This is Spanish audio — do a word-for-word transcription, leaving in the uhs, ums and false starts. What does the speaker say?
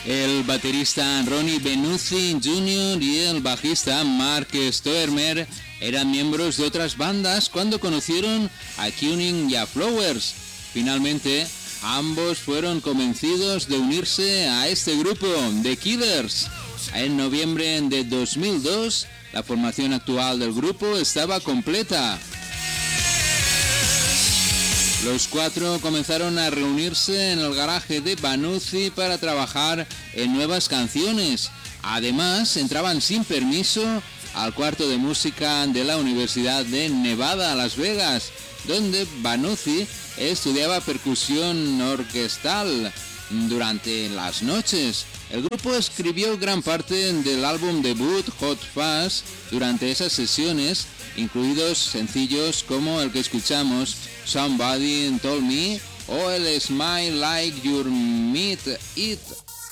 El baterista Ronnie Benuzzi junior y el bajista Mark Stoermer eran miembros de otras bandas cuando conocieron a Tuning y a Flowers. Finalmente, ambos fueron convencidos de unirse a este grupo, The Killers. En noviembre de dos mil dos, la formación actual del grupo estaba completa. Los cuatro comenzaron a reunirse en el garaje de Benuzzi para trabajar en nuevas canciones. Además, entraban sin permiso al cuarto de música de la Universidad de Nevada, Las Vegas, donde Benuzzi estudiaba percusión orquestal durante las noches. El grupo escribió gran parte del álbum debut Hot Fuzz durante esas sesiones, incluidos sencillos como el que escuchamos, Somebody Told Me, o el Smile Like You Meant It.